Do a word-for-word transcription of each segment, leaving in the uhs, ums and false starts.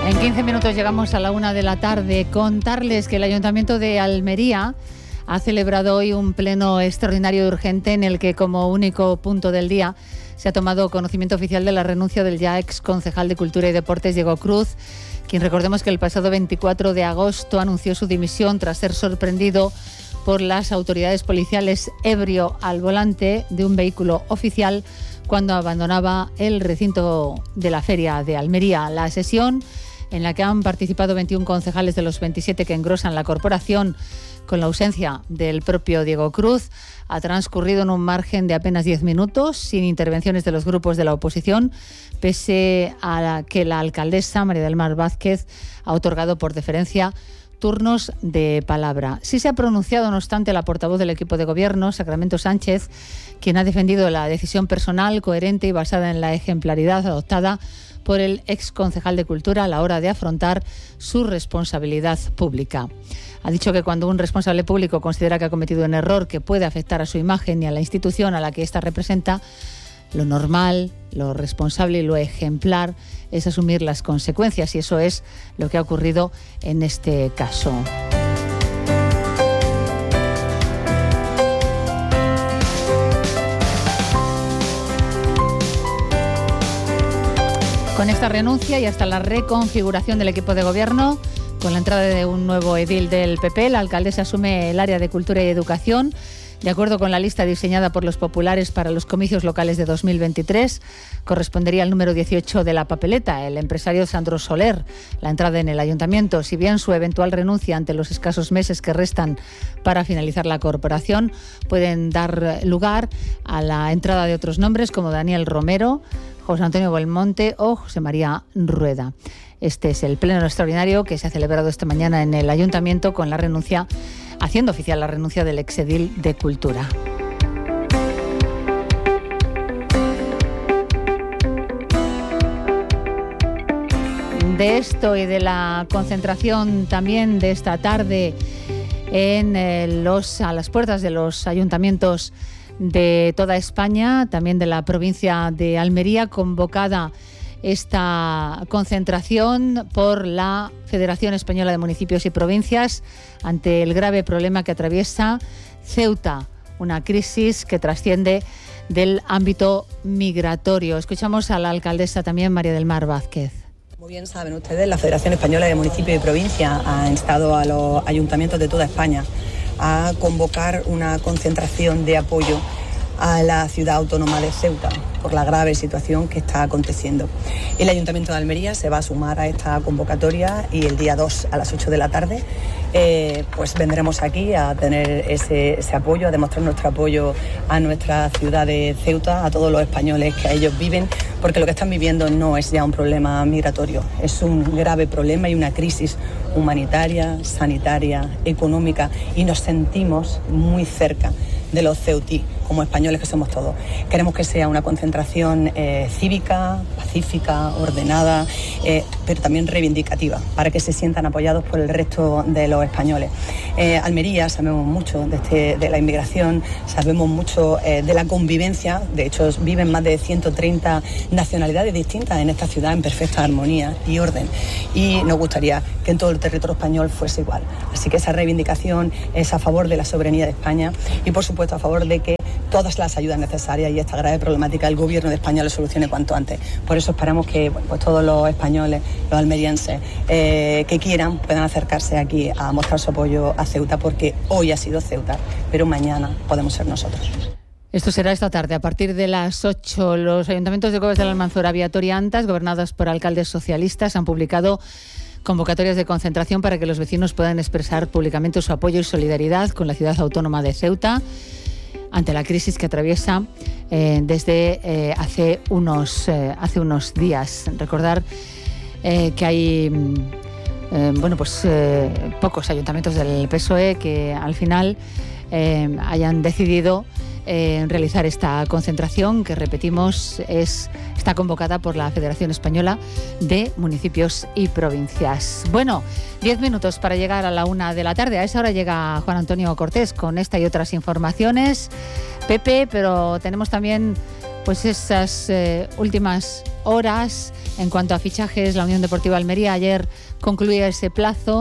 En quince minutos llegamos a la una de la tarde. Contarles que el Ayuntamiento de Almería ha celebrado hoy un pleno extraordinario y urgente en el que, como único punto del día, se ha tomado conocimiento oficial de la renuncia del ya ex concejal de Cultura y Deportes, Diego Cruz, quien, recordemos que el pasado veinticuatro de agosto anunció su dimisión tras ser sorprendido por las autoridades policiales ebrio al volante de un vehículo oficial cuando abandonaba el recinto de la Feria de Almería. La sesión, en la que han participado veintiún concejales de los veintisiete que engrosan la corporación, con la ausencia del propio Diego Cruz, ha transcurrido en un margen de apenas diez minutos, sin intervenciones de los grupos de la oposición, pese a la que la alcaldesa María del Mar Vázquez ha otorgado por deferencia turnos de palabra. Sí se ha pronunciado, no obstante, la portavoz del equipo de gobierno, Sacramento Sánchez, quien ha defendido la decisión personal, coherente y basada en la ejemplaridad adoptada por el ex concejal de Cultura a la hora de afrontar su responsabilidad pública. Ha dicho que cuando un responsable público considera que ha cometido un error que puede afectar a su imagen y a la institución a la que ésta representa, lo normal, lo responsable y lo ejemplar es asumir las consecuencias, y eso es lo que ha ocurrido en este caso. Con esta renuncia y hasta la reconfiguración del equipo de gobierno, con la entrada de un nuevo edil del P P, la alcaldesa asume el área de Cultura y Educación. De acuerdo con la lista diseñada por los populares para los comicios locales de dos mil veintitrés, correspondería al número dieciocho de la papeleta, el empresario Sandro Soler, la entrada en el ayuntamiento. Si bien su eventual renuncia ante los escasos meses que restan para finalizar la corporación pueden dar lugar a la entrada de otros nombres como Daniel Romero, José Antonio Belmonte o José María Rueda. Este es el pleno extraordinario que se ha celebrado esta mañana en el ayuntamiento, con la renuncia, haciendo oficial la renuncia del exedil de Cultura. De esto y de la concentración también de esta tarde en eh, los, a las puertas de los ayuntamientos de toda España, también de la provincia de Almería, convocada esta concentración por la Federación Española de Municipios y Provincias ante el grave problema que atraviesa Ceuta, una crisis que trasciende del ámbito migratorio. Escuchamos a la alcaldesa también, María del Mar Vázquez. Como bien saben ustedes, la Federación Española de Municipios y Provincias ha instado a los ayuntamientos de toda España a convocar una concentración de apoyo a la ciudad autónoma de Ceuta por la grave situación que está aconteciendo. El Ayuntamiento de Almería se va a sumar a esta convocatoria y el día dos a las ocho de la tarde eh, pues vendremos aquí a tener ese, ese apoyo, a demostrar nuestro apoyo a nuestra ciudad de Ceuta, a todos los españoles que a ellos viven, porque lo que están viviendo no es ya un problema migratorio, es un grave problema y una crisis humanitaria, sanitaria, económica, y nos sentimos muy cerca de los ceutí, como españoles que somos todos. Queremos que sea una concentración eh, cívica, pacífica, ordenada, eh, pero también reivindicativa, para que se sientan apoyados por el resto de los españoles. Eh, Almería, sabemos mucho de, este, de la inmigración, sabemos mucho eh, de la convivencia. De hecho, viven más de ciento treinta nacionalidades distintas en esta ciudad en perfecta armonía y orden. Y nos gustaría que en todo el territorio español fuese igual. Así que esa reivindicación es a favor de la soberanía de España y, por supuesto, a favor de que todas las ayudas necesarias y esta grave problemática el gobierno de España lo solucione cuanto antes. Por eso esperamos que bueno, pues todos los españoles, los almerienses eh, que quieran puedan acercarse aquí a mostrar su apoyo a Ceuta, porque hoy ha sido Ceuta, pero mañana podemos ser nosotros. Esto será esta tarde, a partir de las ocho. Los ayuntamientos de Cobes de la Almanzora, Viator y Antas, gobernados por alcaldes socialistas, han publicado convocatorias de concentración para que los vecinos puedan expresar públicamente su apoyo y solidaridad con la ciudad autónoma de Ceuta ante la crisis que atraviesa eh, desde eh, hace, unos, eh, hace unos días. Recordar eh, que hay eh, bueno, pues, eh, pocos ayuntamientos del P S O E que al final eh, hayan decidido eh, realizar esta concentración, que repetimos, es, está convocada por la Federación Española de Municipios y Provincias. Bueno, diez minutos para llegar a la una de la tarde. A esa hora llega Juan Antonio Cortés con esta y otras informaciones. Pepe, pero tenemos también pues esas eh, últimas horas. En cuanto a fichajes, la Unión Deportiva Almería ayer concluía ese plazo.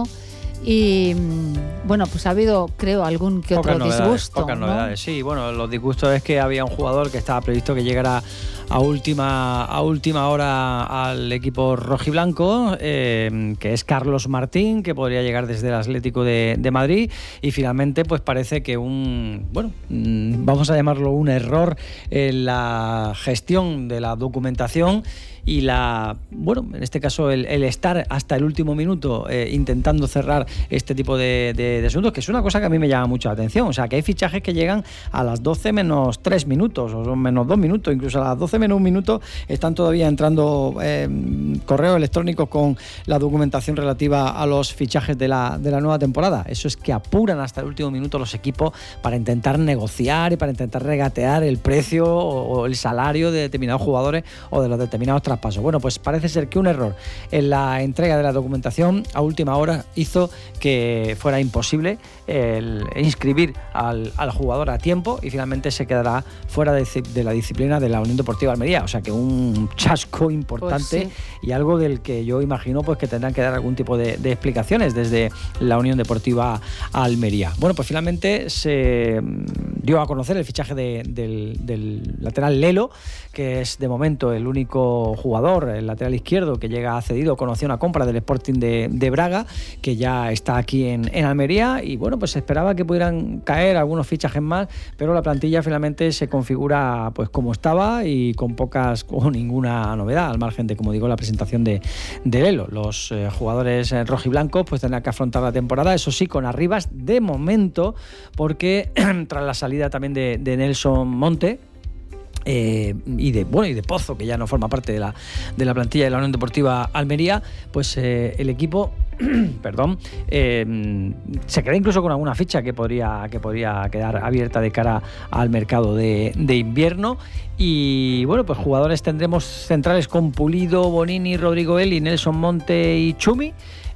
Y bueno, pues ha habido, creo, algún que otro pocas disgusto. Novedades, pocas ¿no? novedades, sí. Bueno, los disgustos es que había un jugador que estaba previsto que llegara a última, a última hora al equipo rojiblanco, eh, que es Carlos Martín, que podría llegar desde el Atlético de, de Madrid. Y finalmente, pues parece que un, bueno, vamos a llamarlo un error en la gestión de la documentación y la, bueno, en este caso el, el estar hasta el último minuto eh, intentando cerrar este tipo de, de, de asuntos, que es una cosa que a mí me llama mucho la atención. O sea, que hay fichajes que llegan a las doce menos tres minutos, o menos dos minutos, incluso a las doce menos un minuto están todavía entrando eh, correos electrónicos con la documentación relativa a los fichajes de la, de la nueva temporada. Eso es que apuran hasta el último minuto los equipos para intentar negociar y para intentar regatear el precio o, o el salario de determinados jugadores o de los determinados trabajadores. Paso. Bueno, pues parece ser que un error en la entrega de la documentación a última hora hizo que fuera imposible el inscribir al, al jugador a tiempo y finalmente se quedará fuera de, de la disciplina de la Unión Deportiva Almería. O sea que un chasco importante, pues sí, y algo del que yo imagino pues que tendrán que dar algún tipo de, de explicaciones desde la Unión Deportiva Almería. Bueno, pues finalmente se dio a conocer el fichaje de, del, del lateral Lelo, que es de momento el único jugador, el lateral izquierdo, que llega cedido con opción a compra del Sporting de, de Braga, que ya está aquí en, en Almería. Y bueno, pues se esperaba que pudieran caer algunos fichajes más, pero la plantilla finalmente se configura pues como estaba y con pocas o ninguna novedad, al margen de, como digo, la presentación de, de Lelo. Los eh, jugadores eh, rojiblancos pues tendrán que afrontar la temporada, eso sí, con Arribas de momento, porque tras la salida también de, de Nelson Monte, Eh, y de bueno y de Pozo, que ya no forma parte de la, de la plantilla de la Unión Deportiva Almería, pues eh, el equipo perdón, eh, se queda incluso con alguna ficha que podría, que podría quedar abierta de cara al mercado de, de invierno. Y bueno, pues jugadores tendremos centrales con Pulido, Bonini, Rodrigo Eli, Nelson Monte y Chumi.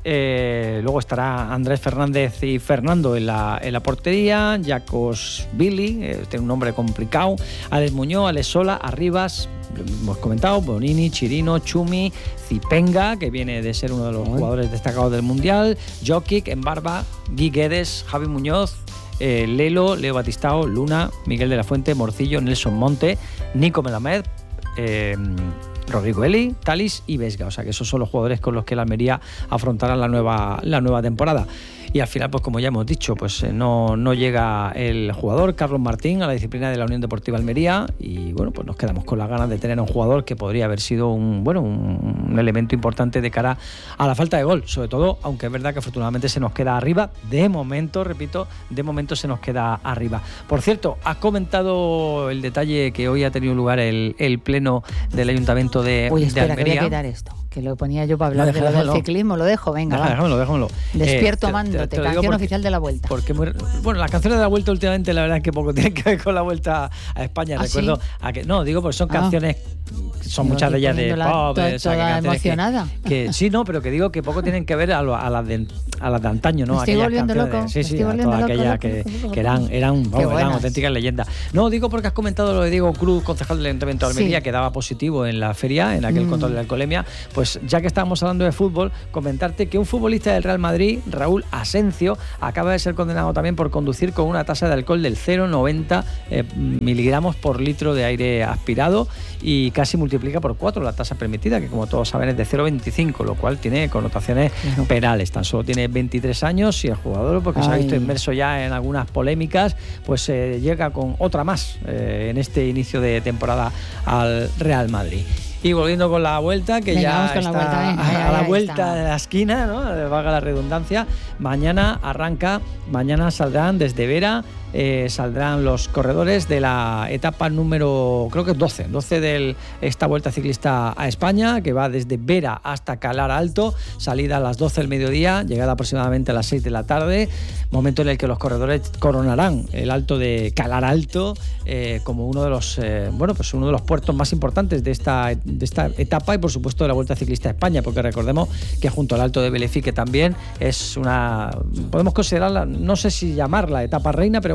Eh, luego estará Andrés Fernández y Fernando en la, en la portería, Jacos Billy, eh, tiene un nombre complicado, Alex Muñoz, Alex Sola, Arribas, lo hemos comentado, Bonini, Chirino, Chumi, Zipenga, que viene de ser uno de los jugadores destacados del Mundial, Jokic, Embarba, Gui Guedes, Javi Muñoz, eh, Lelo, Leo Batistao, Luna, Miguel de la Fuente, Morcillo, Nelson Monte, Nico Melamed, eh, Rodrigo Eli, Talis y Vesga. O sea que esos son los jugadores con los que la Almería afrontará la nueva, la nueva temporada. Y al final, pues como ya hemos dicho, pues eh, no, no llega el jugador Carlos Martín a la disciplina de la Unión Deportiva Almería y bueno, pues nos quedamos con las ganas de tener a un jugador que podría haber sido un, bueno, un, un elemento importante de cara a la falta de gol, sobre todo, aunque es verdad que afortunadamente se nos queda arriba, de momento, repito, de momento se nos queda arriba. Por cierto, has comentado el detalle que hoy ha tenido lugar el, el pleno del Ayuntamiento de, Uy, espera, de Almería. Que voy a quitar esto, que lo ponía yo para hablar No, de lo del déjamelo. ciclismo, lo dejo, venga, Deja, va. déjamelo, déjamelo. Despierto Eh, amándote, te- te lo digo canción porque- oficial de la Vuelta. Porque muy, bueno, las canciones de la Vuelta últimamente la verdad es que poco tienen que ver con la Vuelta a España. ¿Ah, Recuerdo sí? a que no, digo porque son Ah. canciones, son Digo, muchas de aquí ellas de poniéndola pop, to- o sea, que toda canciones que- emocionada. Que, sí, no, pero que digo que poco tienen que ver a, lo- a las de a las de antaño, ¿no? Me estoy Aquellas volviendo canciones, loco, sí, me sí, estoy a volviendo todas loco, aquellas loco, que, loco, loco. que eran, eran, vamos, eran buenas. auténticas leyendas. No, digo porque has comentado lo de Diego Cruz, concejal del Ayuntamiento de Almería, Sí. que daba positivo en la feria, en aquel Mm. control de la alcoholemia. Pues ya que estábamos hablando de fútbol, comentarte que un futbolista del Real Madrid, Raúl Asencio, acaba de ser condenado también por conducir con una tasa de alcohol del cero coma noventa eh, miligramos por litro de aire aspirado y casi multiplica por cuatro la tasa permitida, que como todos saben es de cero coma veinticinco, lo cual tiene connotaciones Claro. penales. Tan solo tiene veintitrés años y el jugador, porque se ha Ay. visto inmerso ya en algunas polémicas, pues eh, llega con otra más eh, en este inicio de temporada al Real Madrid. Y volviendo con la vuelta, que Venga, ya vamos con la está vuelta, venga, a, ya, a la ya vuelta está. de la esquina, ¿no? Valga la redundancia. Mañana arranca, mañana saldrán desde Vera, eh, saldrán los corredores de la etapa número, creo que es doce, doce de esta Vuelta Ciclista a España, que va desde Vera hasta Calar Alto, salida a las doce del mediodía, llegada aproximadamente a las seis de la tarde, momento en el que los corredores coronarán el Alto de Calar Alto eh, como uno de los, eh, bueno, pues uno de los puertos más importantes de esta, de esta etapa y por supuesto de la Vuelta Ciclista a España, porque recordemos que junto al Alto de Belefique también es una, podemos considerarla, no sé si llamarla etapa reina, pero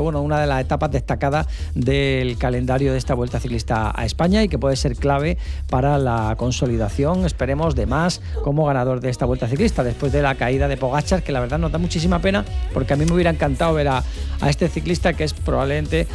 bueno, una de las etapas destacadas del calendario de esta Vuelta Ciclista a España y que puede ser clave para la consolidación, esperemos, de Mas como ganador de esta Vuelta Ciclista, después de la caída de Pogačar, que la verdad nos da muchísima pena, porque a mí me hubiera encantado ver a, a este ciclista, que es probablemente,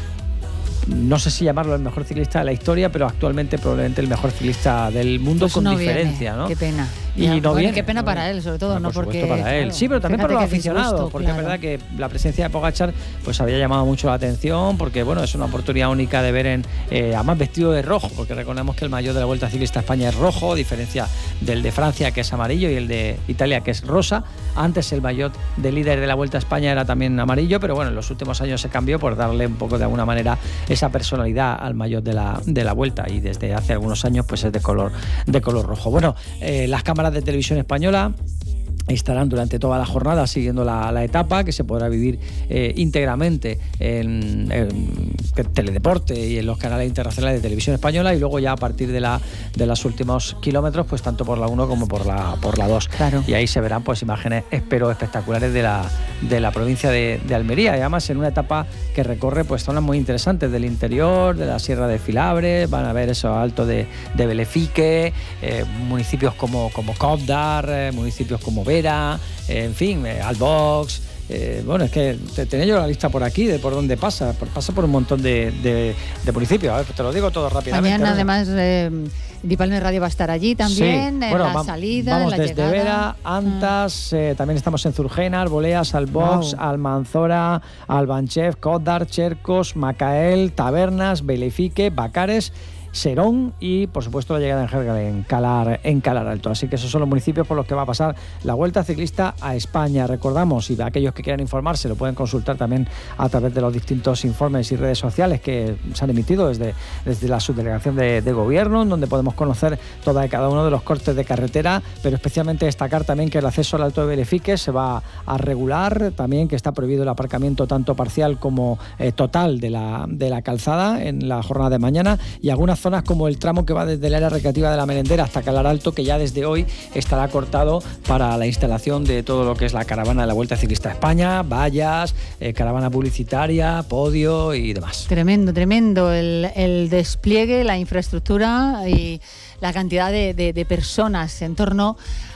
no sé si llamarlo el mejor ciclista de la historia, pero actualmente probablemente el mejor ciclista del mundo, pues con no diferencia, viene. ¿no? Qué pena. Y ya, no bueno, viene, qué pena no para viene. él, sobre todo, bueno, no por porque para él. claro, Sí, pero también por los aficionados, disgusto, porque claro. es verdad que la presencia de Pogačar pues había llamado mucho la atención, porque bueno, es una oportunidad única de ver en eh, además vestido de rojo, porque recordemos que el maillot de la Vuelta Ciclista a España es rojo, a diferencia del de Francia, que es amarillo, y el de Italia, que es rosa. Antes el maillot de líder de la Vuelta a España era también amarillo, pero bueno, en los últimos años se cambió por darle un poco de alguna manera esa personalidad al maillot de la, de la Vuelta, y desde hace algunos años pues es de color, de color rojo. Bueno, eh, las cámaras de televisión española estarán durante toda la jornada siguiendo la, la etapa, que se podrá vivir eh, íntegramente en, en Teledeporte y en los canales internacionales de televisión española, y luego ya a partir de la de los últimos kilómetros, pues tanto por la uno como por la por la dos. Claro. Y ahí se verán pues imágenes, espero, espectaculares de la de la provincia de, de Almería, y además en una etapa que recorre pues zonas muy interesantes del interior, de la Sierra de Filabres, van a ver eso alto de, de Belefique, eh, municipios como, como Cobdar, eh, municipios como Vera, eh, en fin, eh, Albox. Eh, bueno, es que te, tenía yo la lista por aquí de por dónde pasa, por, pasa por un montón de, de, de municipios. A ver, te lo digo todo rápidamente. Mañana, ¿no? además, eh, Dipalmer Radio va a estar allí también, sí. en Bueno, la va, salida, vamos en la desde llegada. Vera, Antas, eh, también estamos en Zurgena, Arboleas, Albox, wow. Almanzora, Albanchev, Codar, Chercos, Macael, Tabernas, Belefique, Bacares, Serón y por supuesto la llegada en Jergal en Calar, en Calar Alto. Así que esos son los municipios por los que va a pasar la Vuelta Ciclista a España. Recordamos, y aquellos que quieran informarse lo pueden consultar también a través de los distintos informes y redes sociales que se han emitido desde, desde la subdelegación de, de gobierno, donde podemos conocer toda y cada uno de los cortes de carretera, pero especialmente destacar también que el acceso al Alto de Belefique se va a regular, también que está prohibido el aparcamiento tanto parcial como eh, total de la, de la calzada en la jornada de mañana, y algunas zonas como el tramo que va desde el área recreativa de la Merendera hasta Calar Alto, que ya desde hoy estará cortado para la instalación de todo lo que es la caravana de la Vuelta Ciclista a España, vallas, eh, caravana publicitaria, podio y demás. Tremendo, tremendo el, el despliegue, la infraestructura y la cantidad de, de, de personas en torno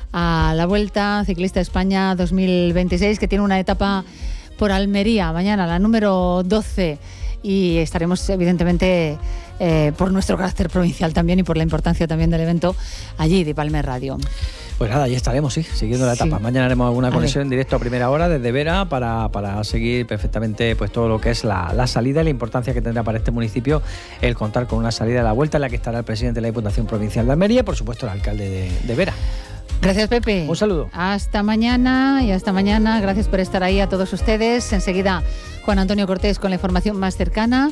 a la Vuelta Ciclista a España dos mil veintiséis, que tiene una etapa por Almería mañana, la número doce, y estaremos evidentemente eh, por nuestro carácter provincial también y por la importancia también del evento allí de Dipalmer Radio. Pues nada, ahí estaremos, sí, siguiendo la etapa. Sí. Mañana haremos alguna conexión en directo a primera hora desde Vera para, para seguir perfectamente pues todo lo que es la, la salida y la importancia que tendrá para este municipio el contar con una salida de la Vuelta en la que estará el presidente de la Diputación Provincial de Almería y por supuesto el alcalde de, de Vera. Gracias, Pepe. Un saludo. Hasta mañana y hasta mañana. Gracias por estar ahí a todos ustedes. Enseguida Juan Antonio Cortés con la información más cercana.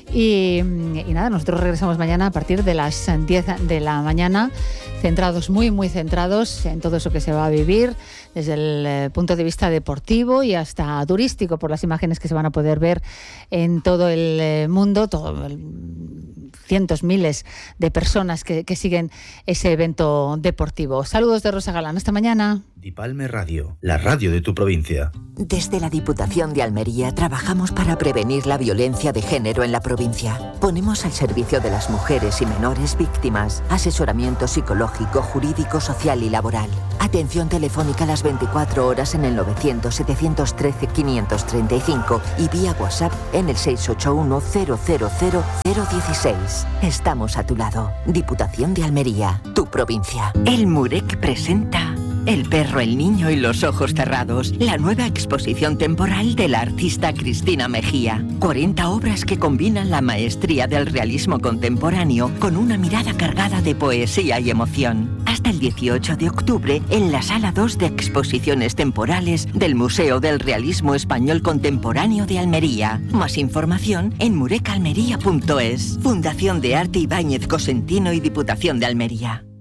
Y, y nada, nosotros regresamos mañana a partir de las diez de la mañana, centrados, muy, muy centrados en todo eso que se va a vivir desde el eh, punto de vista deportivo y hasta turístico, por las imágenes que se van a poder ver en todo el eh, mundo, todo el, cientos, miles de personas que, que siguen ese evento deportivo. Saludos de Rosa Galán, hasta mañana. Dipalmer Radio, la radio de tu provincia. Desde la Diputación de Almería trabajamos para prevenir la violencia de género en la provincia. Ponemos al servicio de las mujeres y menores víctimas asesoramiento psicológico, jurídico, social y laboral. Atención telefónica las veinticuatro horas en el novecientos, setecientos trece, quinientos treinta y cinco y vía WhatsApp en el seis ocho uno, cero cero cero, cero dieciséis. Estamos a tu lado. Diputación de Almería, tu provincia. El Murek presenta El perro, el niño y los ojos cerrados, la nueva exposición temporal de la artista Cristina Mejía. cuarenta obras que combinan la maestría del realismo contemporáneo con una mirada cargada de poesía y emoción. Hasta el dieciocho de octubre en la Sala dos de Exposiciones Temporales del Museo del Realismo Español Contemporáneo de Almería. Más información en murecalmería punto es. Fundación de Arte Ibáñez Cosentino y Diputación de Almería.